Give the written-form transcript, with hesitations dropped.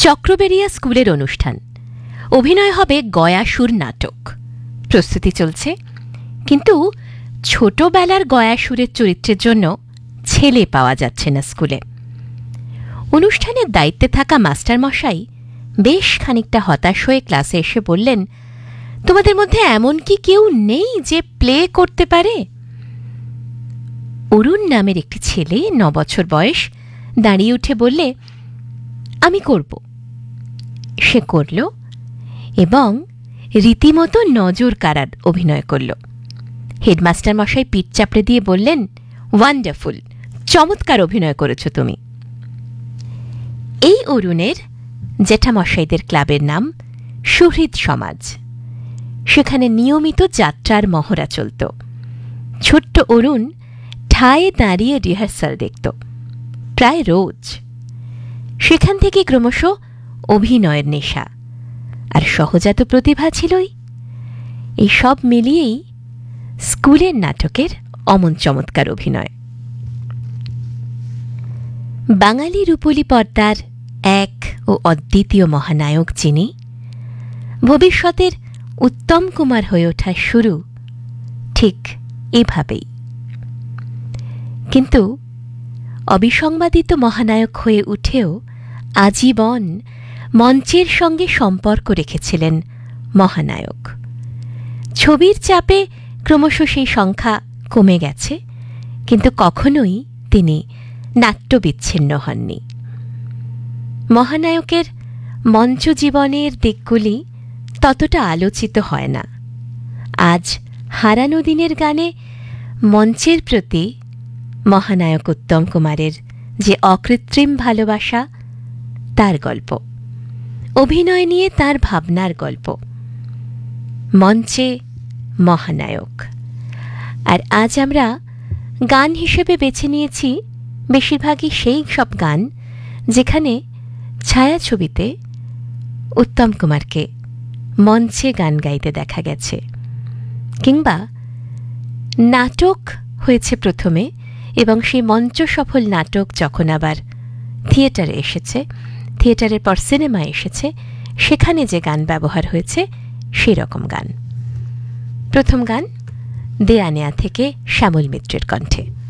চক্রবেরিয়া স্কুলের অনুষ্ঠান। অভিনয় হবে গয়াসুর নাটক। প্রস্তুতি চলছে, কিন্তু ছোটবেলার গয়াসুরের চরিত্রের জন্য ছেলে পাওয়া যাচ্ছে না স্কুলে। অনুষ্ঠানের দায়িত্বে থাকা মাস্টারমশাই বেশ খানিকটা হতাশ হয়ে ক্লাসে এসে বললেন, তোমাদের মধ্যে এমন কি কেউ নেই যে প্লে করতে পারে? অরুণ নামের একটি ছেলে, 9 বছর বয়স, দাঁড়িয়ে উঠে বললে, আমি করব। সে করল এবং রীতিমতো নজর কাড়ার অভিনয় করল। হেডমাস্টার মশাই পিঠ চাপড়ে দিয়ে বললেন, ওয়ান্ডারফুল, চমৎকার অভিনয় করেছ তুমি। এই অরুণের জেঠামশাইদের ক্লাবের নাম সুহৃদ সমাজ। সেখানে নিয়মিত যাত্রার মহড়া চলত। ছোট্ট অরুণ ঠায়ে দাঁড়িয়ে রিহার্সাল দেখত প্রায় রোজ। সেখান থেকে ক্রমশ অভিনয়ের নেশা আর সহজাত প্রতিভা ছিলই। এই সব মিলিয়েই স্কুলের নাটকের অমন চমৎকার অভিনয়। বাঙালি রূপলী পর্দার এক ও অদ্বিতীয় মহানায়ক যিনি, ভবিষ্যতের উত্তম কুমার হয়ে ওঠার শুরু ঠিক এভাবেই। কিন্তু অবিসংবাদিত মহানায়ক হয়ে উঠেও আজীবন মঞ্চের সঙ্গে সম্পর্ক রেখেছিলেন মহানায়ক। ছবির চাপে ক্রমশ সেই সংখ্যা কমে গেছে, কিন্তু কখনোই তিনি নাট্যবিচ্ছিন্ন হননি। মহানায়কের মঞ্চ জীবনের দিকগুলি ততটা আলোচিত হয় না। আজ হারানো দিনের গানে মঞ্চের প্রতি মহানায়ক উত্তম কুমারের যে অকৃত্রিম ভালোবাসা, তার গল্প, অভিনয় নিয়ে তার ভাবনার গল্প। মঞ্চে মহানায়ক। আর আজ আমরা গান হিসেবে বেছে নিয়েছি বেশিরভাগই সেই সব গান যেখানে ছায়াছবিতে উত্তম কুমারকে মঞ্চে গান গাইতে দেখা গেছে, কিংবা নাটক হয়েছে প্রথমে এবং সেই মঞ্চ সফল নাটক যখন আবার থিয়েটারে এসেছে, থিয়েটারের পর সিনেমা এসেছে, সেখানে যে গান ব্যবহার হয়েছে সেই রকম গান। প্রথম গান দেয়া নেয়া থেকে শ্যামল মিত্রের কণ্ঠে।